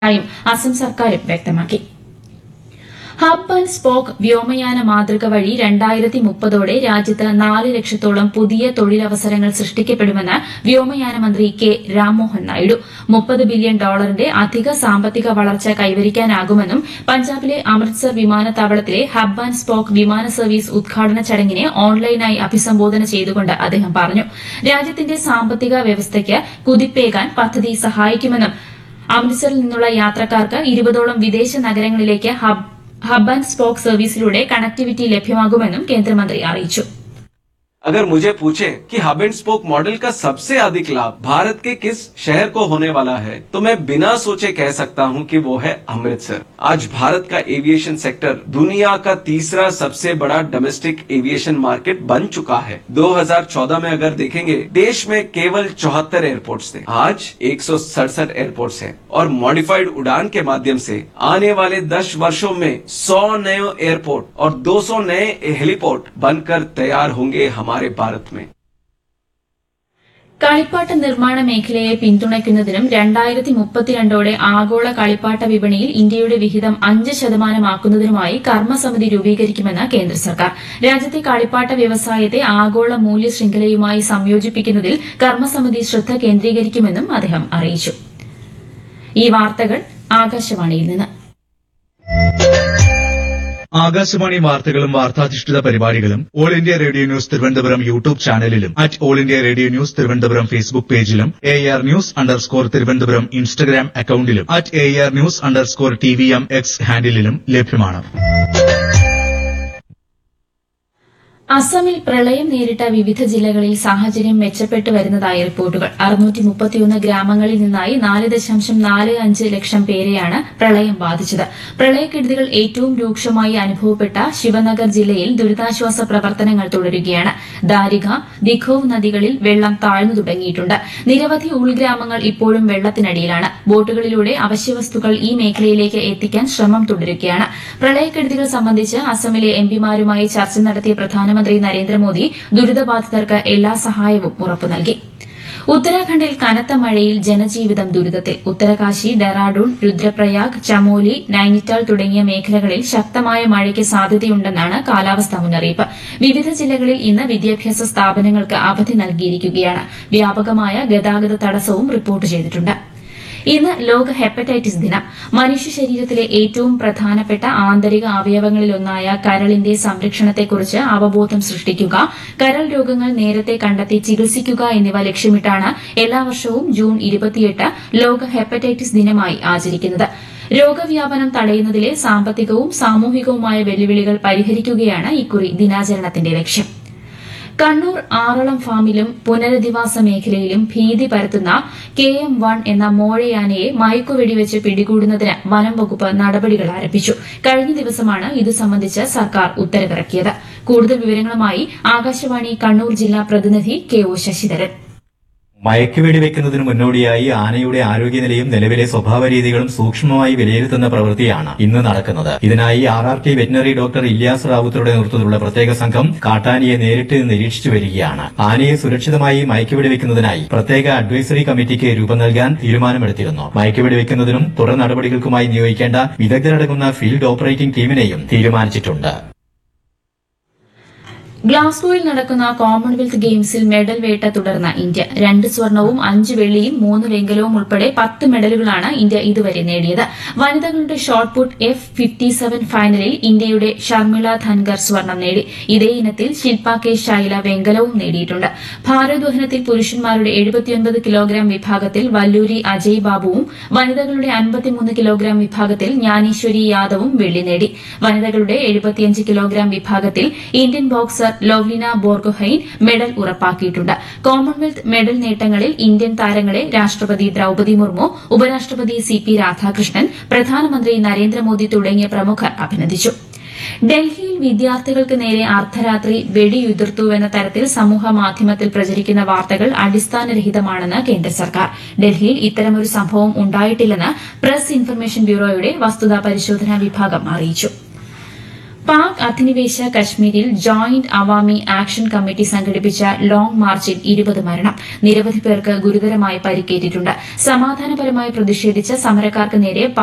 അസം സർക്കാരും വ്യക്തമാക്കി. Hub and spoke വ്യോമയാന മാതൃക വഴി 2030ഓടെ രാജ്യത്ത് 4 ലക്ഷത്തോളം പുതിയ തൊഴിലവസരങ്ങൾ സൃഷ്ടിക്കപ്പെടുമെന്ന് വ്യോമയാന മന്ത്രി കെ രാംമോഹൻ നായിഡു. $30 ബില്യൺ അധിക സാമ്പത്തിക വളർച്ച കൈവരിക്കാനാകുമെന്നും പഞ്ചാബിലെ അമൃത്സർ വിമാനത്താവളത്തിലെ ഹബ് ആൻഡ് സ്പോക്ക് വിമാന സർവീസ് ഉദ്ഘാടന ചടങ്ങിനെ ഓൺലൈനായി അഭിസംബോധന ചെയ്തുകൊണ്ട് അദ്ദേഹം പറഞ്ഞു. രാജ്യത്തിന്റെ സാമ്പത്തിക വ്യവസ്ഥയ്ക്ക് കുതിപ്പേകാൻ പദ്ധതി സഹായിക്കുമെന്നും അമൃത്സറിൽ നിന്നുള്ള യാത്രക്കാർക്ക് 20ഓളം വിദേശ നഗരങ്ങളിലേക്ക് ഹബ് ആൻഡ് സ്പോക്ക് സർവീസിലൂടെ കണക്ടിവിറ്റി ലഭ്യമാകുമെന്നും കേന്ദ്രമന്ത്രി അറിയിച്ചു. अगर मुझे पूछे कि हब एंड स्पोक मॉडल का सबसे अधिक लाभ भारत के किस शहर को होने वाला है, तो मैं बिना सोचे कह सकता हूं कि वो है अमृतसर. आज भारत का एविएशन सेक्टर दुनिया का तीसरा सबसे बड़ा डोमेस्टिक एविएशन मार्केट बन चुका है. 2014 में अगर देखेंगे, देश में केवल 74 एयरपोर्ट्स थे. आज 167 एयरपोर्ट्स हैं और मॉडिफाइड उड़ान के माध्यम से आने वाले 10 वर्षों में 100 नए एयरपोर्ट और 200 नए हेलीपोर्ट बनकर तैयार होंगे हमारे भारत में. കളിപ്പാട്ട നിർമ്മാണ മേഖലയെ പിന്തുണയ്ക്കുന്നതിനും 2032ഓടെ ആഗോള കളിപ്പാട്ട വിപണിയിൽ ഇന്ത്യയുടെ വിഹിതം 5% കർമ്മസമിതി രൂപീകരിക്കുമെന്ന് കേന്ദ്ര സർക്കാർ. രാജ്യത്തെ കളിപ്പാട്ട വ്യവസായത്തെ ആഗോള മൂല്യ ശൃംഖലയുമായി സംയോജിപ്പിക്കുന്നതിൽ കർമ്മസമിതി ശ്രദ്ധ കേന്ദ്രീകരിക്കുമെന്നും അദ്ദേഹം അറിയിച്ചു. ഈ വാർത്തകൾ ആകാശവാണിയിൽ നിന്ന്. ആകാശവാണി വാർത്തകളും വാർത്താധിഷ്ഠിത പരിപാടികളും all India radio news Thiruvananthapuram YouTube ചാനലിലും all India radio news Thiruvananthapuram Facebook പേജിലും AR ന്യൂസ് _തിരുവനന്തപുരം ഇൻസ്റ്റഗ്രാം അക്കൌണ്ടിലും AR ന്യൂസ് _TVM X ഹാൻഡിലും ലഭ്യമാണ്. അസമിൽ പ്രളയം നേരിട്ട വിവിധ ജില്ലകളിൽ സാഹചര്യം മെച്ചപ്പെട്ടു വരുന്നതായി റിപ്പോർട്ടുകൾ. 631 ഗ്രാമങ്ങളിൽ നിന്നായി 4.45 ലക്ഷം പേരെയാണ് പ്രളയം ബാധിച്ചത്. പ്രളയക്കെടുതികൾ ഏറ്റവും രൂക്ഷമായി അനുഭവപ്പെട്ട ശിവനഗർ ജില്ലയിൽ ദുരിതാശ്വാസ പ്രവർത്തനങ്ങൾ തുടരുകയാണ്. ദാരിക, ദിഖോവ് നദികളിൽ വെള്ളം താഴ്ന്നു തുടങ്ങിയിട്ടുണ്ട്. നിരവധി ഉൾഗ്രാമങ്ങൾ ഇപ്പോഴും വെള്ളത്തിനടിയിലാണ്. ബോട്ടുകളിലൂടെ അവശ്യവസ്തുക്കൾ ഈ മേഖലയിലേക്ക് എത്തിക്കാൻ ശ്രമം തുടരുകയാണ്. പ്രളയക്കെടുതികൾ സംബന്ധിച്ച് അസമിലെ എംപിമാരുമായി ചർച്ച നടത്തിയ പ്രധാനമന്ത്രി നരേന്ദ്രമോദി ദുരിതബാധിതർക്ക് എല്ലാ സഹായവും ഉറപ്പു നൽകി. ഉത്തരാഖണ്ഡിൽ കനത്ത മഴയിൽ ജനജീവിതം ദുരിതത്തിൽ. ഉത്തരകാശി, ഡെറാഡൂൺ, രുദ്രപ്രയാഗ്, ചമോലി, നൈനിറ്റാൾ തുടങ്ങിയ മേഖലകളിൽ ശക്തമായ മഴയ്ക്ക് സാധ്യതയുണ്ടെന്നാണ് കാലാവസ്ഥാ മുന്നറിയിപ്പ്. വിവിധ ജില്ലകളിൽ ഇന്ന് വിദ്യാഭ്യാസ സ്ഥാപനങ്ങൾക്ക് അവധി നൽകിയിരിക്കുകയാണ്. വ്യാപകമായ ഗതാഗത തടസ്സവും റിപ്പോർട്ട് ചെയ്തിട്ടുണ്ട്. ഇന്ന് ലോക ഹെപ്പറ്റൈറ്റിസ് ദിനം. മനുഷ്യ ശരീരത്തിലെ ഏറ്റവും പ്രധാനപ്പെട്ട ആന്തരിക അവയവങ്ങളിലൊന്നായ കരളിന്റെ സംരക്ഷണത്തെക്കുറിച്ച് അവബോധം സൃഷ്ടിക്കുക, കരൾ രോഗങ്ങൾ നേരത്തെ കണ്ടെത്തി ചികിത്സിക്കുക എന്നിവ ലക്ഷ്യമിട്ടാണ് എല്ലാ വർഷവും ജൂൺ 28 ലോക ഹെപ്പറ്റൈറ്റിസ് ദിനമായി ആചരിക്കുന്നത്. രോഗവ്യാപനം തടയുന്നതിലെ സാമ്പത്തികവും സാമൂഹികവുമായ വെല്ലുവിളികൾ പരിഹരിക്കുകയാണ് ഇക്കുറി ദിനാചരണത്തിന്റെ ലക്ഷ്യം. കണ്ണൂർ ആറളം ഫാമിലും പുനരധിവാസ മേഖലയിലും ഭീതി പരത്തുന്ന KM1 എന്ന മോഴയാനയെ മയക്കുവെടിവെച്ച് പിടികൂടുന്നതിന് വനം വകുപ്പ് നടപടികൾ ആരംഭിച്ചു. കഴിഞ്ഞ ദിവസമാണ് ഇതു സംബന്ധിച്ച് സർക്കാർ ഉത്തരവിറക്കിയത്. കൂടുതൽ വിവരങ്ങളുമായി ആകാശവാണി കണ്ണൂർ ജില്ലാ പ്രതിനിധി KO ശശിധരൻ. മയക്കുവെടി വെക്കുന്നതിന് മുന്നോടിയായി ആനയുടെ ആരോഗ്യനിലയും നിലവിലെ സ്വഭാവ രീതികളും സൂക്ഷ്മമായി വിലയിരുത്തുന്ന പ്രവൃത്തിയാണ് ഇന്ന് നടക്കുന്നത്. ഇതിനായി RRT വെറ്റിനറി ഡോക്ടർ ഇല്യാസ് റാവുത്തറുടെ നേതൃത്വത്തിലുള്ള പ്രത്യേക സംഘം കാട്ടാനയെ നേരിട്ട് നിരീക്ഷിച്ചു വരികയാണ്. ആനയെ സുരക്ഷിതമായി മയക്കുവെടി വെക്കുന്നതിനായി പ്രത്യേക അഡ്വൈസറി കമ്മിറ്റിക്ക് രൂപം നൽകാൻ തീരുമാനമെടുത്തിരുന്നു. മയക്കുവെടി വെക്കുന്നതിനും തുടർ നടപടികൾക്കുമായി നിയോഗിക്കേണ്ട വിദഗ്ധരടങ്ങുന്ന ഫീൽഡ് ഓപ്പറേറ്റിംഗ് ടീമിനെയും തീരുമാനിച്ചിട്ടുണ്ട്. ഗ്ലാസ്ഗോയിൽ നടക്കുന്ന കോമൺവെൽത്ത് ഗെയിംസിൽ മെഡൽ വേട്ട തുടർന്ന ഇന്ത്യ. 2 സ്വർണവും 5 വെള്ളിയും 3 വെങ്കലവും ഉൾപ്പെടെ 10 മെഡലുകളാണ് ഇന്ത്യ ഇതുവരെ നേടിയത്. വനിതകളുടെ ഷോട്ട് പുട്ട് F57 ഫൈനലിൽ ഇന്ത്യയുടെ ഷർമിള ധൻകർ സ്വർണം നേടി. ഇതേ ഇനത്തിൽ ശിൽപ കെ ശൈല വെങ്കലവും നേടിയിട്ടുണ്ട്. ഭാരോദ്വഹനത്തിൽ പുരുഷന്മാരുടെ 79 കിലോഗ്രാം വിഭാഗത്തിൽ വല്ലൂരി അജയ് ബാബുവും വനിതകളുടെ 53 കിലോഗ്രാം വിഭാഗത്തിൽ ജ്ഞാനേശ്വരി യാദവും വെള്ളി നേടി. വനിതകളുടെ 75 കിലോഗ്രാം വിഭാഗത്തിൽ Indian boxer Lovlina Borgohain medal ഉറപ്പാക്കിയിട്ടുണ്ട്. Commonwealth medal നേട്ടങ്ങളിൽ Indian താരങ്ങളെ രാഷ്ട്രപതി ദ്രൌപദി മുർമു, ഉപരാഷ്ട്രപതി CP രാധാകൃഷ്ണൻ, പ്രധാനമന്ത്രി നരേന്ദ്രമോദി തുടങ്ങിയ പ്രമുഖർ അഭിനന്ദിച്ചു. ഡൽഹിയിൽ വിദ്യാർത്ഥികൾക്ക് നേരെ അർദ്ധരാത്രി വെടിയുതിർത്തുവെന്ന തരത്തിൽ സമൂഹമാധ്യമത്തിൽ പ്രചരിക്കുന്ന വാർത്തകൾ അടിസ്ഥാനരഹിതമാണെന്ന് കേന്ദ്ര സർക്കാർ. ഡൽഹിയിൽ ഇത്തരമൊരു സംഭവം ഉണ്ടായിട്ടില്ലെന്ന് പ്രസ് ഇൻഫർമേഷൻ ബ്യൂറോയുടെ വസ്തുതാ പരിശോധനാ വിഭാഗം അറിയിച്ചു. പാക് അധിനിവേശ കശ്മീരിൽ ജോയിന്റ് അവാമി ആക്ഷൻ കമ്മിറ്റി സംഘടിപ്പിച്ച ലോങ് മാർച്ചിൽ 20 മരണം. നിരവധി പേർക്ക് ഗുരുതരമായി പരിക്കേറ്റിട്ടുണ്ട്. സമാധാനപരമായി പ്രതിഷേധിച്ച സമരക്കാർക്ക് നേരെ